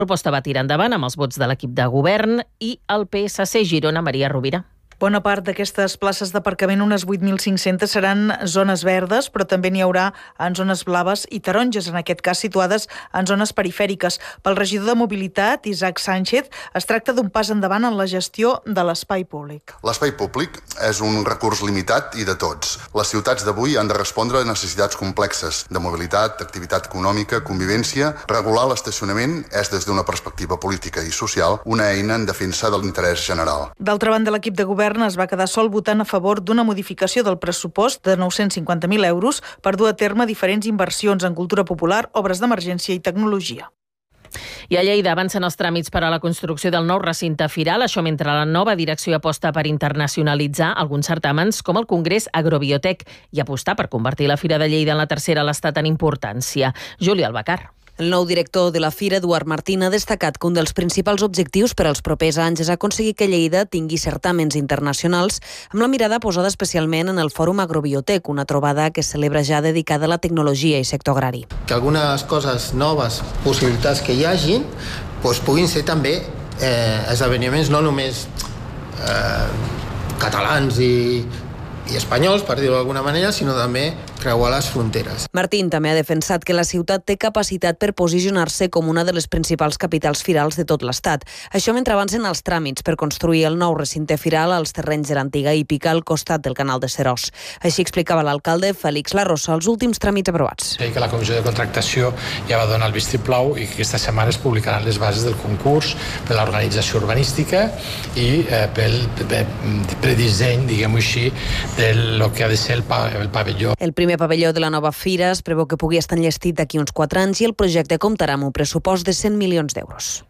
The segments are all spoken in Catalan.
proposta va tirar endavant amb els vots de l'equip de govern i el PSC Girona, Maria Rovira. Bona part d'aquestes places d'aparcament, unes 8.500, seran zones verdes, però també n'hi haurà en zones blaves i taronges, en aquest cas situades en zones perifèriques. Pel regidor de Mobilitat, Isaac Sánchez, es tracta d'un pas endavant en la gestió de l'espai públic. L'espai públic és un recurs limitat i de tots. Les ciutats d'avui han de respondre a necessitats complexes de mobilitat, activitat econòmica, convivència. Regular l'estacionament és, des d'una perspectiva política i social, una eina en defensa de l'interès general. D'altra banda, l'equip de govern es va quedar sol votant a favor d'una modificació del pressupost de 950.000 euros per dur a terme diferents inversions en cultura popular, obres d'emergència i tecnologia. I a Lleida avancen els tràmits per a la construcció del nou recinte firal, això mentre la nova direcció aposta per internacionalitzar alguns certàmens com el Congrés Agrobiotec i apostar per convertir la Fira de Lleida en la tercera a l'Estat en importància. Júlia Albacar. El nou director de la Fira, Eduard Martín, ha destacat que un dels principals objectius per als propers anys és aconseguir que Lleida tingui certàmens internacionals amb la mirada posada especialment en el Fòrum Agrobiotec, una trobada que es celebra ja dedicada a la tecnologia i sector agrari. Que algunes coses noves, possibilitats que hi hagin, puguin ser també esdeveniments no només catalans i espanyols, per dir-ho d'alguna manera, sinó també creuar les fronteres. Martín també ha defensat que la ciutat té capacitat per posicionar-se com una de les principals capitals firals de tot l'Estat. Això mentre avancen els tràmits per construir el nou recinte firal als terrenys de l'antiga hípica al costat del canal de Seròs. Així explicava l'alcalde Félix Larrosa els últims tràmits aprovats. Que la comissió de contractació ja va donar el vistiplau i que aquesta setmana es publicaran les bases del concurs per l'organització urbanística i pel predisseny, diguem-ho així, del que ha de ser el pavelló. El primer pavelló de la nova fira es preveu que pugui estar enllestit d'aquí uns 4 anys i el projecte comptarà amb un pressupost de 100 milions d'euros.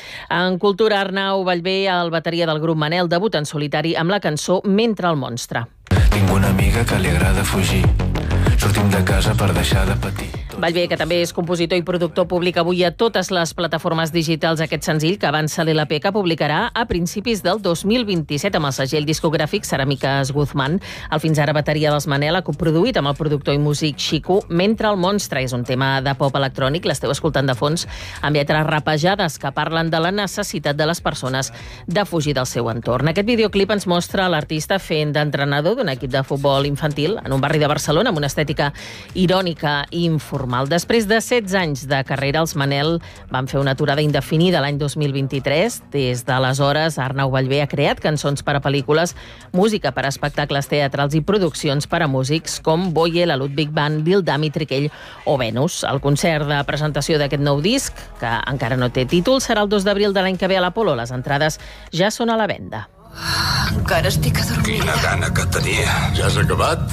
En cultura, Arnau Vallvé, el bateria del grup Manel, debuta en solitari amb la cançó Mentre el monstre. Tinc una amiga que li agrada fugir. Sortim de casa per deixar de patir. Vallvé, que també és compositor i productor, publica avui a totes les plataformes digitals aquest senzill que avança l'LP que publicarà a principis del 2027 amb el segell discògràfic Ceràmiques Guzmán. El fins ara bateria dels Manel ha coproduït amb el productor i músic Xico Mentre el monstre. És un tema de pop electrònic, l'esteu escoltant de fons, amb lletres rapejades que parlen de la necessitat de les persones de fugir del seu entorn. Aquest videoclip ens mostra l'artista fent d'entrenador d'un equip de futbol infantil en un barri de Barcelona amb una estètica irònica i informal. Després de 16 anys de carrera, els Manel van fer una aturada indefinida l'any 2023. Des d'aleshores, Arnau Vallvé ha creat cançons per a pel·lícules, música per a espectacles teatrals i produccions per a músics com Boye, la Ludwig Band, Lil Dami, Triquell o Venus. El concert de presentació d'aquest nou disc, que encara no té títol, serà el 2 d'abril de l'any que ve a l'Apolo. Les entrades ja són a la venda. Encara estic adormida. Quina gana que tenia. Ja has acabat?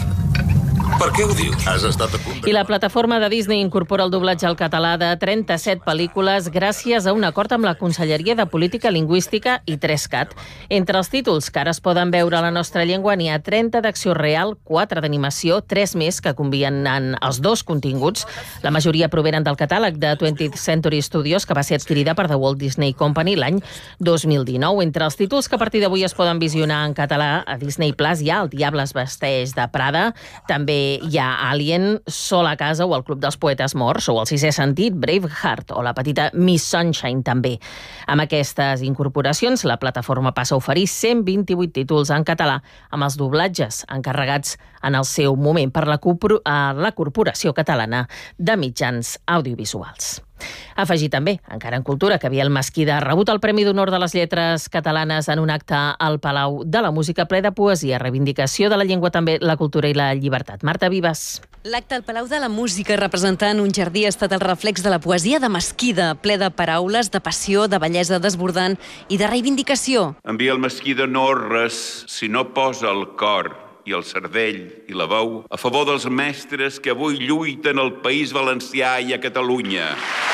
Per què ho dius? Has estat a punt de... I la plataforma de Disney incorpora el doblatge al català de 37 pel·lícules gràcies a un acord amb la Conselleria de Política Lingüística i 3CAT. Entre els títols que ara es poden veure a la nostra llengua n'hi ha 30 d'acció real, 4 d'animació, 3 més que combinen els dos continguts. La majoria provenen del catàleg de 20th Century Studios, que va ser adquirida per The Walt Disney Company l'any 2019. Entre els títols que a partir d'avui es poden visionar en català a Disney Plus hi ha El diable es vesteix de Prada, també hi ha Alien, Sol a casa o El club dels poetes morts, o El sisè sentit, Braveheart, o la petita Miss Sunshine també. Amb aquestes incorporacions, la plataforma passa a oferir 128 títols en català, amb els doblatges encarregats en el seu moment per la Corporació Catalana de Mitjans Audiovisuals. Afegir també, encara en cultura, que Biel Mesquida ha rebut el Premi d'Honor de les Lletres Catalanes en un acte al Palau de la Música ple de poesia, reivindicació de la llengua també, la cultura i la llibertat. Marta Vives. L'acte al Palau de la Música representant un jardí ha estat el reflex de la poesia de Mesquida, ple de paraules, de passió, de bellesa desbordant i de reivindicació. En Biel Mesquida no res si no posa el cor i el cervell i la veu a favor dels mestres que avui lluiten al País Valencià i a Catalunya.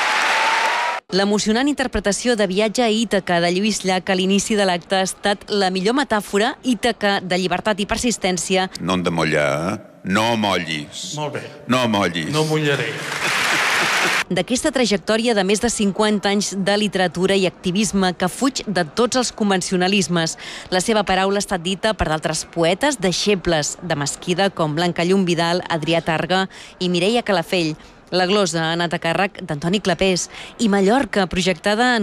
L'emocionant interpretació de Viatge a Ítaca de Lluís Llach a l'inici de l'acte ha estat la millor metàfora Ítaca de llibertat i persistència. No hem de mullar, no mollis. Molt bé. No mollis. No mullaré. D'aquesta trajectòria de més de 50 anys de literatura i activisme que fuig de tots els convencionalismes. La seva paraula ha estat dita per d'altres poetes deixebles de Mesquida com Blanca Llum Vidal, Adrià Targa i Mireia Calafell. La glosa ha anat a càrrec d'Antoni Clapés i Mallorca, projectada en